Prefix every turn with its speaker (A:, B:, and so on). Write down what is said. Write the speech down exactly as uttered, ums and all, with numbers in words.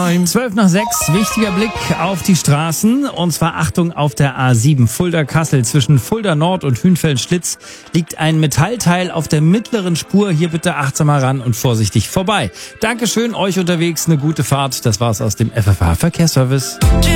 A: time.
B: zwölf nach sechs, wichtiger Blick auf die Straßen. Und zwar Achtung auf der A sieben, Fulda-Kassel. Zwischen Fulda Nord und Hünfeld-Schlitz liegt ein Metallteil auf der mittleren Spur. Hier bitte achtsamer ran und vorsichtig vorbei. Dankeschön, euch unterwegs eine gute Fahrt. Das war's aus dem F F H Verkehrsservice.